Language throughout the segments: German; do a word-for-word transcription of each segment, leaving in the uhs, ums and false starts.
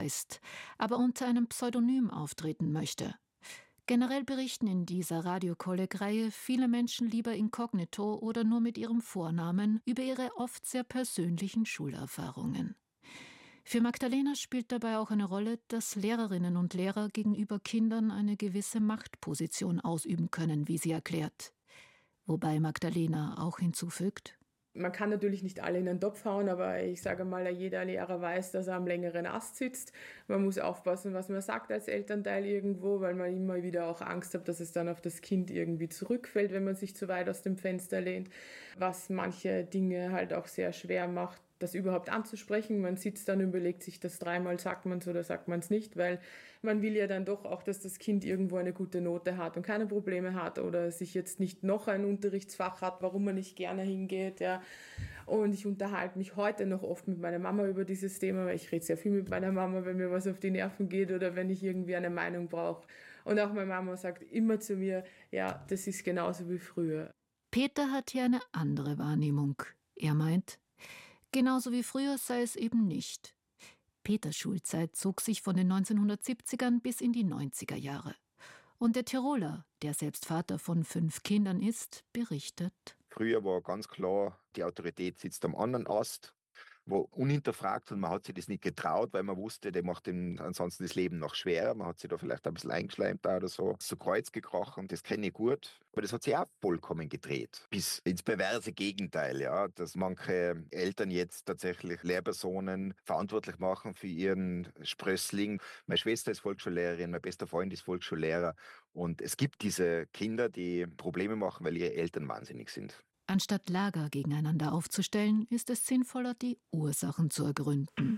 ist, aber unter einem Pseudonym auftreten möchte. Generell berichten in dieser Radio-Kolleg-Reihe viele Menschen lieber inkognito oder nur mit ihrem Vornamen über ihre oft sehr persönlichen Schulerfahrungen. Für Magdalena spielt dabei auch eine Rolle, dass Lehrerinnen und Lehrer gegenüber Kindern eine gewisse Machtposition ausüben können, wie sie erklärt. Wobei Magdalena auch hinzufügt: Man kann natürlich nicht alle in den Topf hauen, aber ich sage mal, jeder Lehrer weiß, dass er am längeren Ast sitzt. Man muss aufpassen, was man sagt als Elternteil irgendwo, weil man immer wieder auch Angst hat, dass es dann auf das Kind irgendwie zurückfällt, wenn man sich zu weit aus dem Fenster lehnt. Was manche Dinge halt auch sehr schwer macht, das überhaupt anzusprechen. Man sitzt dann und überlegt sich das dreimal, sagt man es oder sagt man es nicht, weil man will ja dann doch auch, dass das Kind irgendwo eine gute Note hat und keine Probleme hat oder sich jetzt nicht noch ein Unterrichtsfach hat, warum man nicht gerne hingeht. Ja. Und ich unterhalte mich heute noch oft mit meiner Mama über dieses Thema, weil ich rede sehr viel mit meiner Mama, wenn mir was auf die Nerven geht oder wenn ich irgendwie eine Meinung brauche. Und auch meine Mama sagt immer zu mir, ja, das ist genauso wie früher. Peter hat hier eine andere Wahrnehmung. Er meint, genauso wie früher sei es eben nicht. Peters Schulzeit zog sich von den neunzehnhundertsiebzigern bis in die neunziger Jahre. Und der Tiroler, der selbst Vater von fünf Kindern ist, berichtet: Früher war ganz klar, die Autorität sitzt am anderen Ast, war unhinterfragt und man hat sich das nicht getraut, weil man wusste, der macht ihm ansonsten das Leben noch schwerer. Man hat sich da vielleicht ein bisschen eingeschleimt oder so, so Kreuz gekrochen, das kenne ich gut. Aber das hat sich auch vollkommen gedreht. Bis ins perverse Gegenteil, ja, dass manche Eltern jetzt tatsächlich Lehrpersonen verantwortlich machen für ihren Sprössling. Meine Schwester ist Volksschullehrerin, mein bester Freund ist Volksschullehrer. Und es gibt diese Kinder, die Probleme machen, weil ihre Eltern wahnsinnig sind. Anstatt Lager gegeneinander aufzustellen, ist es sinnvoller, die Ursachen zu ergründen.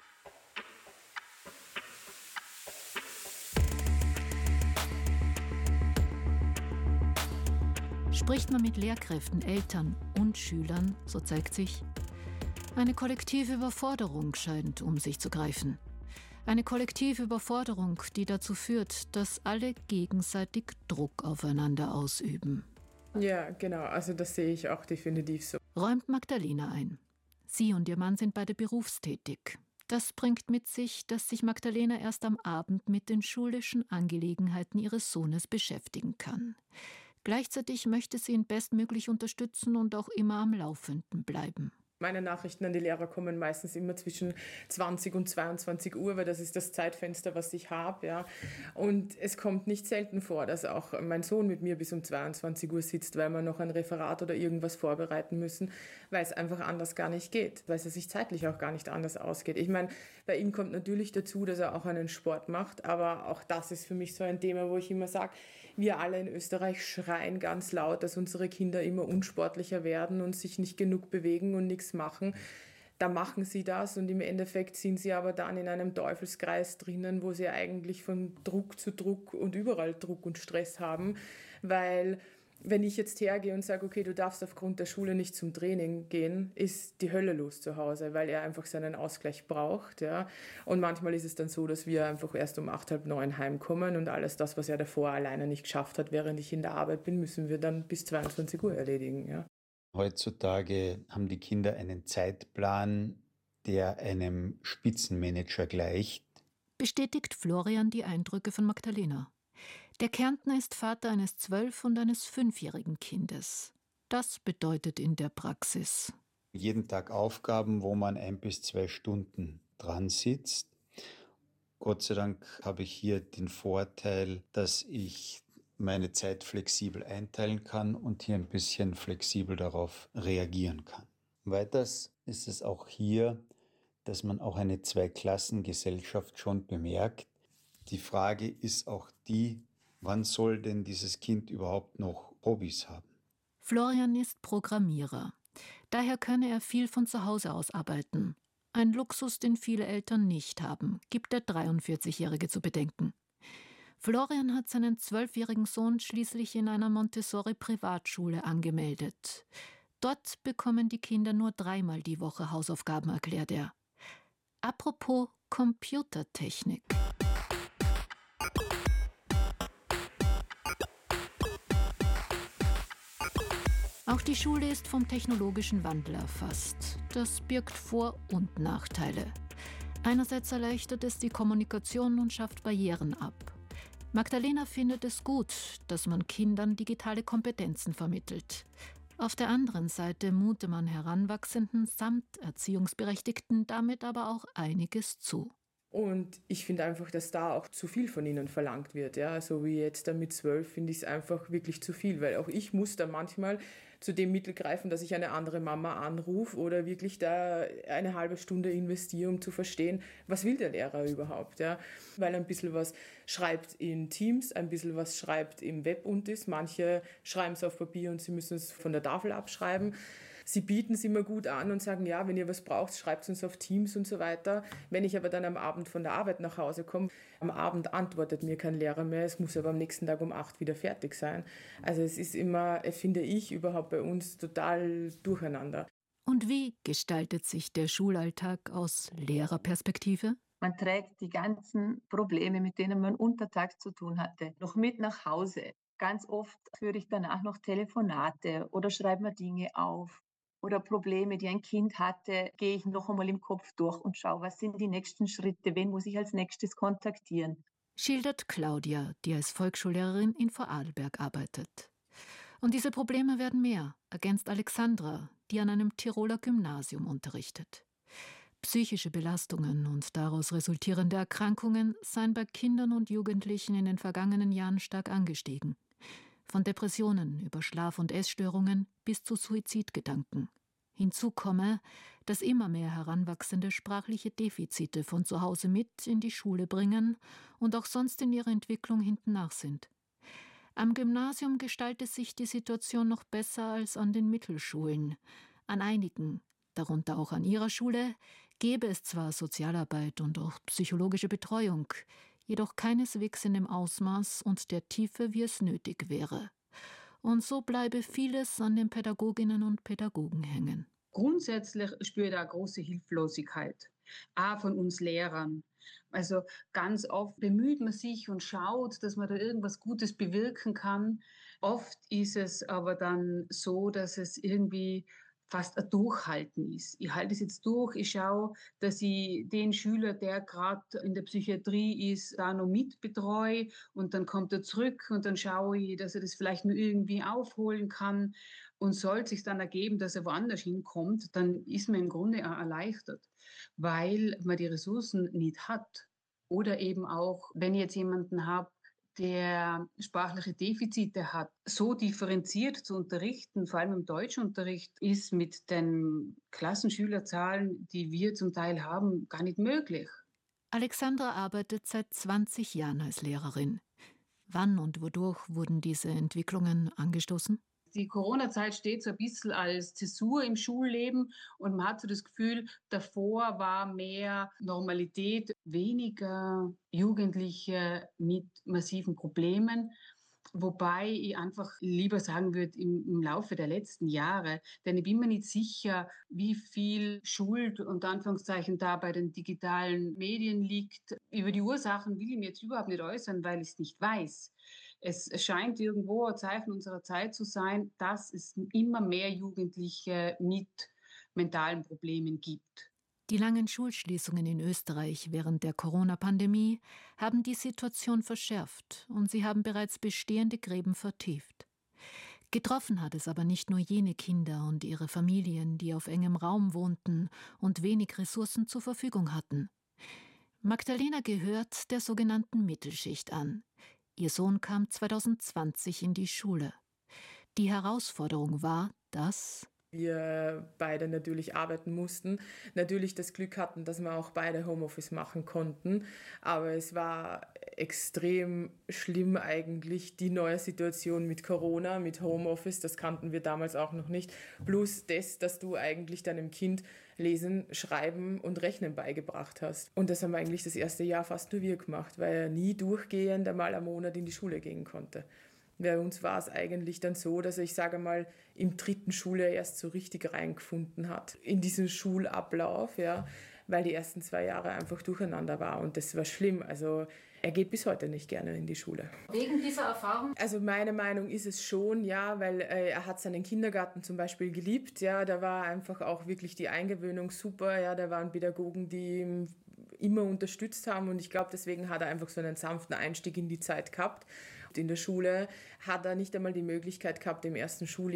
Spricht man mit Lehrkräften, Eltern und Schülern, so zeigt sich, eine kollektive Überforderung scheint um sich zu greifen. Eine kollektive Überforderung, die dazu führt, dass alle gegenseitig Druck aufeinander ausüben. Ja, genau, also das sehe ich auch definitiv so. Räumt Magdalena ein. Sie und ihr Mann sind beide berufstätig. Das bringt mit sich, dass sich Magdalena erst am Abend mit den schulischen Angelegenheiten ihres Sohnes beschäftigen kann. Gleichzeitig möchte sie ihn bestmöglich unterstützen und auch immer am Laufenden bleiben. Meine Nachrichten an die Lehrer kommen meistens immer zwischen zwanzig und zweiundzwanzig Uhr, weil das ist das Zeitfenster, was ich habe. Ja. Und es kommt nicht selten vor, dass auch mein Sohn mit mir bis um zweiundzwanzig Uhr sitzt, weil wir noch ein Referat oder irgendwas vorbereiten müssen, weil es einfach anders gar nicht geht, weil es sich zeitlich auch gar nicht anders ausgeht. Ich meine, bei ihm kommt natürlich dazu, dass er auch einen Sport macht, aber auch das ist für mich so ein Thema, wo ich immer sage, wir alle in Österreich schreien ganz laut, dass unsere Kinder immer unsportlicher werden und sich nicht genug bewegen und nichts machen, da machen sie das und im Endeffekt sind sie aber dann in einem Teufelskreis drinnen, wo sie eigentlich von Druck zu Druck und überall Druck und Stress haben, weil wenn ich jetzt hergehe und sage, okay, du darfst aufgrund der Schule nicht zum Training gehen, ist die Hölle los zu Hause, weil er einfach seinen Ausgleich braucht. Ja. Und manchmal ist es dann so, dass wir einfach erst um acht, halb neun heimkommen und alles das, was er davor alleine nicht geschafft hat, während ich in der Arbeit bin, müssen wir dann bis zweiundzwanzig Uhr erledigen. Ja. Heutzutage haben die Kinder einen Zeitplan, der einem Spitzenmanager gleicht. Bestätigt Florian die Eindrücke von Magdalena. Der Kärntner ist Vater eines zwölf- und eines fünfjährigen Kindes. Das bedeutet in der Praxis: jeden Tag Aufgaben, wo man ein bis zwei Stunden dran sitzt. Gott sei Dank habe ich hier den Vorteil, dass ich meine Zeit flexibel einteilen kann und hier ein bisschen flexibel darauf reagieren kann. Weiters ist es auch hier, dass man auch eine Zweiklassengesellschaft schon bemerkt. Die Frage ist auch die, wann soll denn dieses Kind überhaupt noch Hobbys haben? Florian ist Programmierer. Daher könne er viel von zu Hause aus arbeiten. Ein Luxus, den viele Eltern nicht haben, gibt der dreiundvierzigjährige zu bedenken. Florian hat seinen zwölfjährigen Sohn schließlich in einer Montessori-Privatschule angemeldet. Dort bekommen die Kinder nur dreimal die Woche Hausaufgaben, erklärt er. Apropos Computertechnik. Auch die Schule ist vom technologischen Wandel erfasst. Das birgt Vor- und Nachteile. Einerseits erleichtert es die Kommunikation und schafft Barrieren ab. Magdalena findet es gut, dass man Kindern digitale Kompetenzen vermittelt. Auf der anderen Seite mute man Heranwachsenden samt Erziehungsberechtigten damit aber auch einiges zu. Und ich finde einfach, dass da auch zu viel von ihnen verlangt wird. Ja? So wie jetzt dann mit zwölf finde ich es einfach wirklich zu viel, weil auch ich muss da manchmal zu dem Mittel greifen, dass ich eine andere Mama anrufe oder wirklich da eine halbe Stunde investiere, um zu verstehen, was will der Lehrer überhaupt. Ja? Weil ein bisschen was schreibt in Teams, ein bisschen was schreibt im Web und ist. Manche schreiben es auf Papier und sie müssen es von der Tafel abschreiben. Sie bieten es immer gut an und sagen, ja, wenn ihr was braucht, schreibt es uns auf Teams und so weiter. Wenn ich aber dann am Abend von der Arbeit nach Hause komme, am Abend antwortet mir kein Lehrer mehr, es muss aber am nächsten Tag um acht wieder fertig sein. Also es ist immer, finde ich, überhaupt bei uns total durcheinander. Und wie gestaltet sich der Schulalltag aus Lehrerperspektive? Man trägt die ganzen Probleme, mit denen man untertags zu tun hatte, noch mit nach Hause. Ganz oft führe ich danach noch Telefonate oder schreibe mir Dinge auf. Oder Probleme, die ein Kind hatte, gehe ich noch einmal im Kopf durch und schaue, was sind die nächsten Schritte, wen muss ich als nächstes kontaktieren. Schildert Claudia, die als Volksschullehrerin in Vorarlberg arbeitet. Und diese Probleme werden mehr, ergänzt Alexandra, die an einem Tiroler Gymnasium unterrichtet. Psychische Belastungen und daraus resultierende Erkrankungen seien bei Kindern und Jugendlichen in den vergangenen Jahren stark angestiegen. Von Depressionen über Schlaf- und Essstörungen bis zu Suizidgedanken. Hinzu komme, dass immer mehr Heranwachsende sprachliche Defizite von zu Hause mit in die Schule bringen und auch sonst in ihrer Entwicklung hinten nach sind. Am Gymnasium gestaltet sich die Situation noch besser als an den Mittelschulen. An einigen, darunter auch an ihrer Schule, gäbe es zwar Sozialarbeit und auch psychologische Betreuung, jedoch keineswegs in dem Ausmaß und der Tiefe, wie es nötig wäre. Und so bleibe vieles an den Pädagoginnen und Pädagogen hängen. Grundsätzlich spüre ich da eine große Hilflosigkeit, auch von uns Lehrern. Also ganz oft bemüht man sich und schaut, dass man da irgendwas Gutes bewirken kann. Oft ist es aber dann so, dass es irgendwie fast ein Durchhalten ist. Ich halte es jetzt durch, ich schaue, dass ich den Schüler, der gerade in der Psychiatrie ist, da noch mitbetreue und dann kommt er zurück und dann schaue ich, dass er das vielleicht nur irgendwie aufholen kann und sollte es sich dann ergeben, dass er woanders hinkommt, dann ist man im Grunde auch erleichtert, weil man die Ressourcen nicht hat. Oder eben auch, wenn ich jetzt jemanden habe, der sprachliche Defizite hat, so differenziert zu unterrichten, vor allem im Deutschunterricht, ist mit den Klassenschülerzahlen, die wir zum Teil haben, gar nicht möglich. Alexandra arbeitet seit zwanzig Jahren als Lehrerin. Wann und wodurch wurden diese Entwicklungen angestoßen? Die Corona-Zeit steht so ein bisschen als Zäsur im Schulleben und man hat so das Gefühl, davor war mehr Normalität, weniger Jugendliche mit massiven Problemen. Wobei ich einfach lieber sagen würde, im, im Laufe der letzten Jahre, denn ich bin mir nicht sicher, wie viel Schuld und Anführungszeichen da bei den digitalen Medien liegt. Über die Ursachen will ich mir jetzt überhaupt nicht äußern, weil ich es nicht weiß. Es scheint irgendwo ein Zeichen unserer Zeit zu sein, dass es immer mehr Jugendliche mit mentalen Problemen gibt. Die langen Schulschließungen in Österreich während der Corona-Pandemie haben die Situation verschärft und sie haben bereits bestehende Gräben vertieft. Getroffen hat es aber nicht nur jene Kinder und ihre Familien, die auf engem Raum wohnten und wenig Ressourcen zur Verfügung hatten. Magdalena gehört der sogenannten Mittelschicht an. Ihr Sohn kam zwanzig zwanzig in die Schule. Die Herausforderung war, dass wir beide natürlich arbeiten mussten, natürlich das Glück hatten, dass wir auch beide Homeoffice machen konnten, aber es war extrem schlimm eigentlich, die neue Situation mit Corona, mit Homeoffice, das kannten wir damals auch noch nicht, plus das, dass du eigentlich deinem Kind Lesen, Schreiben und Rechnen beigebracht hast. Und das haben wir eigentlich das erste Jahr fast nur wir gemacht, weil er nie durchgehend einmal am Monat in die Schule gehen konnte. Bei uns war es eigentlich dann so, dass er, ich sage mal, im dritten Schuljahr erst so richtig reingefunden hat in diesen Schulablauf, ja, weil die ersten zwei Jahre einfach durcheinander war und das war schlimm. Also er geht bis heute nicht gerne in die Schule. Wegen dieser Erfahrung? Also meine Meinung ist es schon, ja, weil äh, er hat seinen Kindergarten zum Beispiel geliebt, ja, da war einfach auch wirklich die Eingewöhnung super, ja, da waren Pädagogen, die ihm immer unterstützt haben und ich glaube, deswegen hat er einfach so einen sanften Einstieg in die Zeit gehabt. Und in der Schule hat er nicht einmal die Möglichkeit gehabt, im ersten Schuljahr